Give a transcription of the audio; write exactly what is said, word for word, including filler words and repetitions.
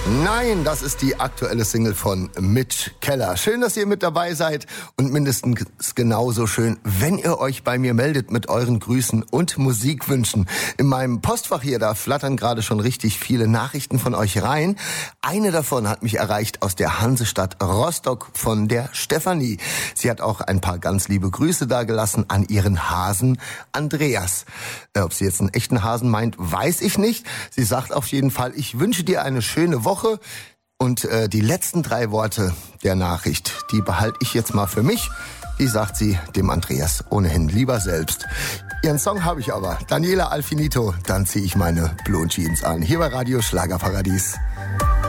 Nein, das ist die aktuelle Single von Mitch Keller. Schön, dass ihr mit dabei seid und mindestens genauso schön, wenn ihr euch bei mir meldet mit euren Grüßen und Musikwünschen. In meinem Postfach hier, da flattern gerade schon richtig viele Nachrichten von euch rein. Eine davon hat mich erreicht aus der Hansestadt Rostock von der Stefanie. Sie hat auch ein paar ganz liebe Grüße dagelassen an ihren Hasen Andreas. Äh, ob sie jetzt einen echten Hasen meint, weiß ich nicht. Sie sagt auf jeden Fall, ich wünsche dir eine schöne Woche. Und äh, die letzten drei Worte der Nachricht, die behalte ich jetzt mal für mich. Die sagt sie dem Andreas ohnehin lieber selbst. Ihren Song habe ich aber. Daniela Alfinito, dann ziehe ich meine Blue Jeans an. Hier bei Radio Schlagerparadies.